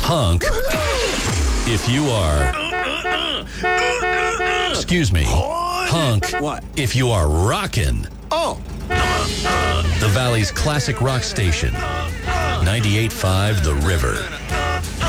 Honk if you are... Excuse me. Honk What? if you are rockin'. Oh, The Valley's classic rock station. 98.5 The River.